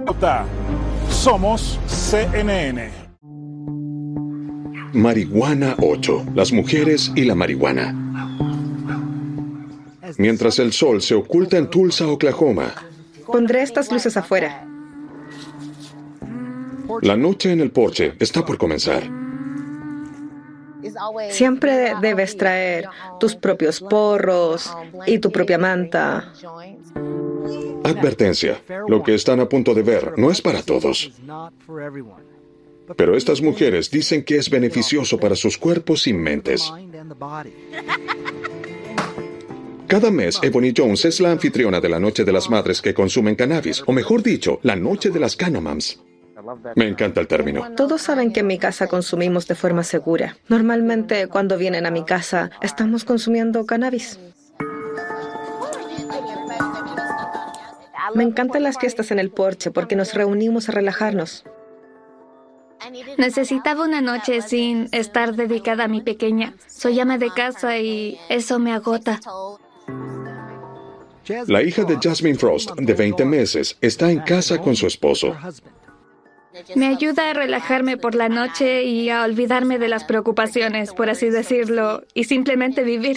Somos CNN. Marihuana 8. Las mujeres y la marihuana. Mientras el sol se oculta en Tulsa, Oklahoma. Pondré estas luces afuera. La noche en el porche está por comenzar. Siempre debes traer tus propios porros y tu propia manta. Advertencia. Lo que están a punto de ver no es para todos. Pero estas mujeres dicen que es beneficioso para sus cuerpos y mentes. Cada mes, Ebony Jones es la anfitriona de la Noche de las Madres que consumen cannabis, o mejor dicho, la Noche de las Canamams. Me encanta el término. Todos saben que en mi casa consumimos de forma segura. Normalmente, cuando vienen a mi casa, estamos consumiendo cannabis. Me encantan las fiestas en el porche porque nos reunimos a relajarnos. Necesitaba una noche sin estar dedicada a mi pequeña. Soy ama de casa y eso me agota. La hija de Jasmine Frost, de 20 meses, está en casa con su esposo. Me ayuda a relajarme por la noche y a olvidarme de las preocupaciones, por así decirlo, y simplemente vivir.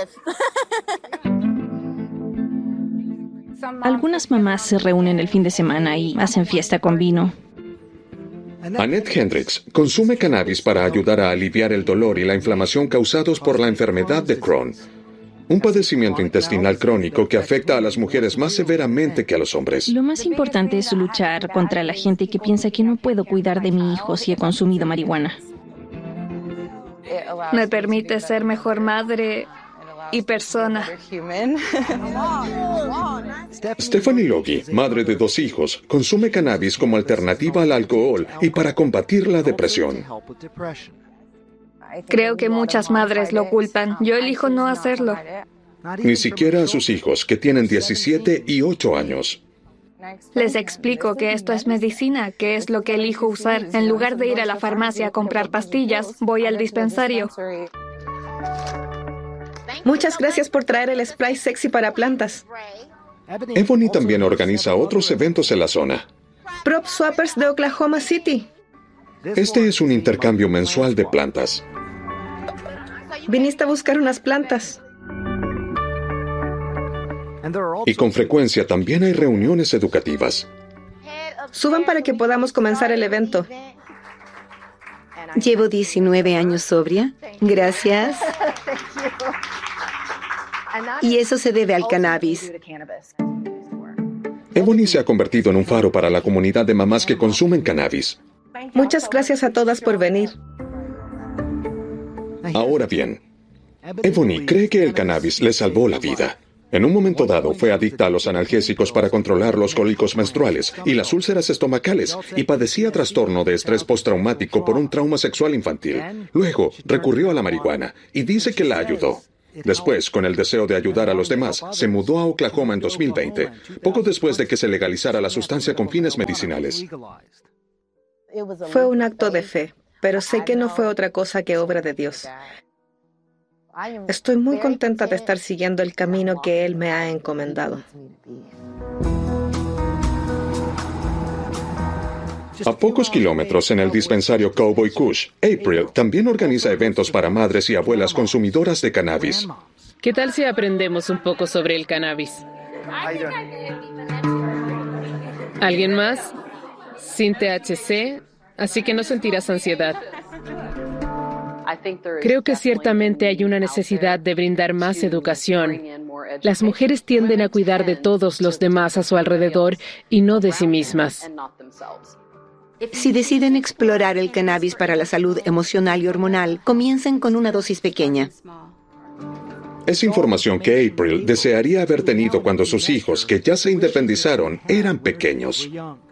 Algunas mamás se reúnen el fin de semana y hacen fiesta con vino. Annette Hendricks consume cannabis para ayudar a aliviar el dolor y la inflamación causados por la enfermedad de Crohn, un padecimiento intestinal crónico que afecta a las mujeres más severamente que a los hombres. Lo más importante es luchar contra la gente que piensa que no puedo cuidar de mi hijo si he consumido marihuana. Me permite ser mejor madre y persona. Stephanie Logie, madre de 2 hijos, consume cannabis como alternativa al alcohol y para combatir la depresión. Creo que muchas madres lo culpan. Yo elijo no hacerlo. Ni siquiera a sus hijos, que tienen 17 y 8 años. Les explico que esto es medicina, que es lo que elijo usar. En lugar de ir a la farmacia a comprar pastillas, voy al dispensario. Muchas gracias por traer el spray sexy para plantas. Ebony también organiza otros eventos en la zona. Prop Swappers de Oklahoma City. Este es un intercambio mensual de plantas. Viniste a buscar unas plantas. Y con frecuencia también hay reuniones educativas. Suban para que podamos comenzar el evento. Llevo 19 años sobria. Gracias. Y eso se debe al cannabis. Ebony se ha convertido en un faro para la comunidad de mamás que consumen cannabis. Muchas gracias a todas por venir. Ahora bien, Ebony cree que el cannabis le salvó la vida. En un momento dado fue adicta a los analgésicos para controlar los cólicos menstruales y las úlceras estomacales y padecía trastorno de estrés postraumático por un trauma sexual infantil. Luego recurrió a la marihuana y dice que la ayudó. Después, con el deseo de ayudar a los demás, se mudó a Oklahoma en 2020, poco después de que se legalizara la sustancia con fines medicinales. Fue un acto de fe, pero sé que no fue otra cosa que obra de Dios. Estoy muy contenta de estar siguiendo el camino que Él me ha encomendado. A pocos kilómetros en el dispensario Cowboy Kush, April también organiza eventos para madres y abuelas consumidoras de cannabis. ¿Qué tal si aprendemos un poco sobre el cannabis? ¿Alguien más? Sin THC, así que no sentirás ansiedad. Creo que ciertamente hay una necesidad de brindar más educación. Las mujeres tienden a cuidar de todos los demás a su alrededor y no de sí mismas. Si deciden explorar el cannabis para la salud emocional y hormonal, comiencen con una dosis pequeña. Es información que April desearía haber tenido cuando sus hijos, que ya se independizaron, eran pequeños.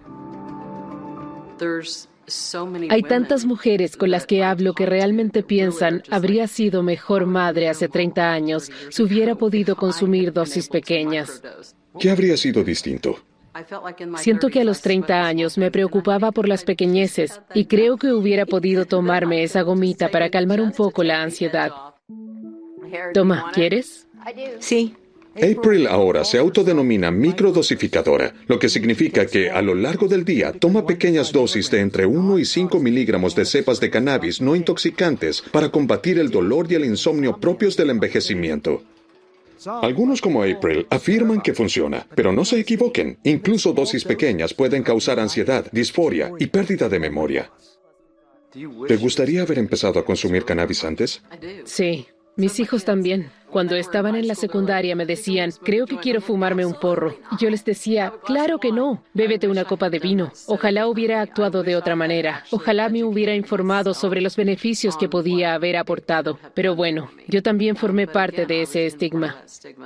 Hay tantas mujeres con las que hablo que realmente piensan, habría sido mejor madre hace 30 años si hubiera podido consumir dosis pequeñas. ¿Qué habría sido distinto? Siento que a los 30 años me preocupaba por las pequeñeces y creo que hubiera podido tomarme esa gomita para calmar un poco la ansiedad. Toma, ¿quieres? Sí. April ahora se autodenomina microdosificadora, lo que significa que a lo largo del día toma pequeñas dosis de entre 1 y 5 miligramos de cepas de cannabis no intoxicantes para combatir el dolor y el insomnio propios del envejecimiento. Algunos como April afirman que funciona, pero no se equivoquen. Incluso dosis pequeñas pueden causar ansiedad, disforia y pérdida de memoria. ¿Te gustaría haber empezado a consumir cannabis antes? Sí, mis hijos también. Cuando estaban en la secundaria me decían, creo que quiero fumarme un porro. Y yo les decía, claro que no, bébete una copa de vino. Ojalá hubiera actuado de otra manera. Ojalá me hubiera informado sobre los beneficios que podía haber aportado. Pero bueno, yo también formé parte de ese estigma.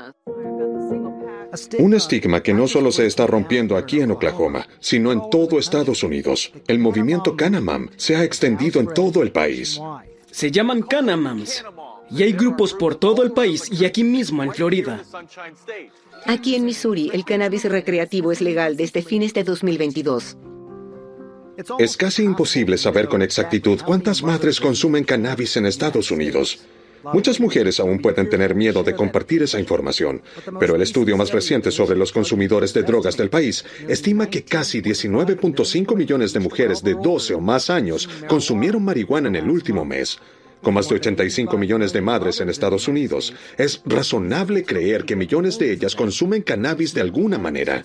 Un estigma que no solo se está rompiendo aquí en Oklahoma, sino en todo Estados Unidos. El movimiento Canamam se ha extendido en todo el país. Se llaman Canamams. Y hay grupos por todo el país y aquí mismo en Florida. Aquí en Missouri, el cannabis recreativo es legal desde fines de 2022. Es casi imposible saber con exactitud cuántas madres consumen cannabis en Estados Unidos. Muchas mujeres aún pueden tener miedo de compartir esa información, pero el estudio más reciente sobre los consumidores de drogas del país estima que casi 19.5 millones de mujeres de 12 o más años consumieron marihuana en el último mes. Con más de 85 millones de madres en Estados Unidos, es razonable creer que millones de ellas consumen cannabis de alguna manera.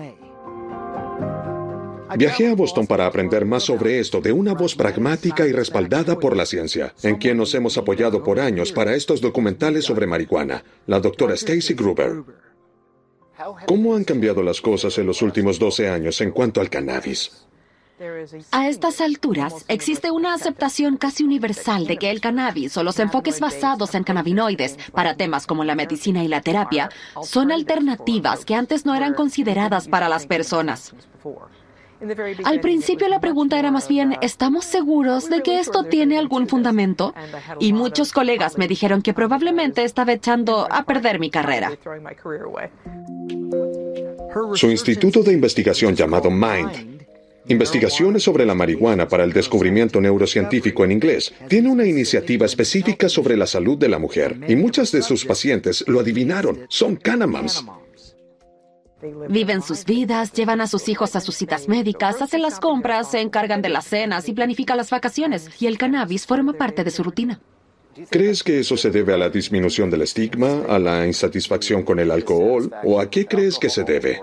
Viajé a Boston para aprender más sobre esto de una voz pragmática y respaldada por la ciencia, en quien nos hemos apoyado por años para estos documentales sobre marihuana, la doctora Stacy Gruber. ¿Cómo han cambiado las cosas en los últimos 12 años en cuanto al cannabis? A estas alturas, existe una aceptación casi universal de que el cannabis o los enfoques basados en cannabinoides para temas como la medicina y la terapia son alternativas que antes no eran consideradas para las personas. Al principio la pregunta era más bien, ¿estamos seguros de que esto tiene algún fundamento? Y muchos colegas me dijeron que probablemente estaba echando a perder mi carrera. Su instituto de investigación llamado MIND, Investigaciones sobre la marihuana para el descubrimiento neurocientífico en inglés, tiene una iniciativa específica sobre la salud de la mujer, y muchas de sus pacientes lo adivinaron, son Canamams. Viven sus vidas, llevan a sus hijos a sus citas médicas, hacen las compras, se encargan de las cenas y planifican las vacaciones, y el cannabis forma parte de su rutina. ¿Crees que eso se debe a la disminución del estigma, a la insatisfacción con el alcohol, o a qué crees que se debe?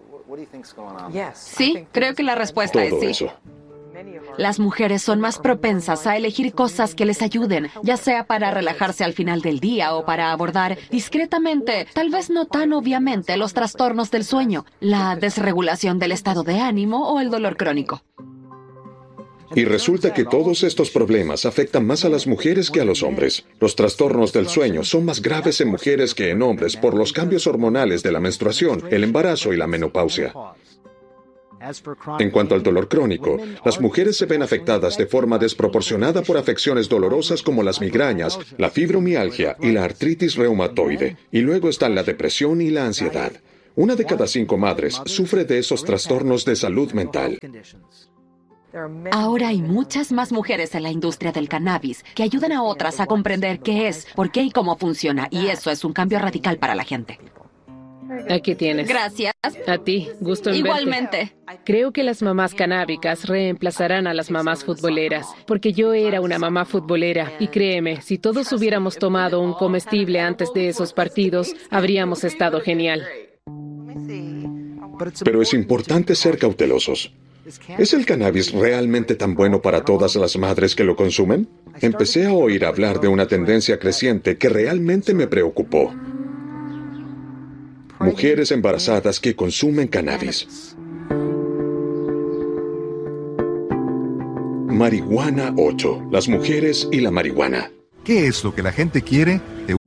Sí, creo que la respuesta es sí. Eso. Las mujeres son más propensas a elegir cosas que les ayuden, ya sea para relajarse al final del día o para abordar discretamente, tal vez no tan obviamente, los trastornos del sueño, la desregulación del estado de ánimo o el dolor crónico. Y resulta que todos estos problemas afectan más a las mujeres que a los hombres. Los trastornos del sueño son más graves en mujeres que en hombres por los cambios hormonales de la menstruación, el embarazo y la menopausia. En cuanto al dolor crónico, las mujeres se ven afectadas de forma desproporcionada por afecciones dolorosas como las migrañas, la fibromialgia y la artritis reumatoide. Y luego están la depresión y la ansiedad. 1 de cada 5 madres sufre de esos trastornos de salud mental. Ahora hay muchas más mujeres en la industria del cannabis que ayudan a otras a comprender qué es, por qué y cómo funciona. Y eso es un cambio radical para la gente. Aquí tienes. Gracias. A ti, gusto en Igualmente. Verte. Creo que las mamás canábicas reemplazarán a las mamás futboleras, porque yo era una mamá futbolera y créeme, si todos hubiéramos tomado un comestible antes de esos partidos, habríamos estado genial. Pero es importante ser cautelosos. ¿Es el cannabis realmente tan bueno para todas las madres que lo consumen? Empecé a oír hablar de una tendencia creciente que realmente me preocupó. Mujeres embarazadas que consumen cannabis. Marihuana 8. Las mujeres y la marihuana. ¿Qué es lo que la gente quiere de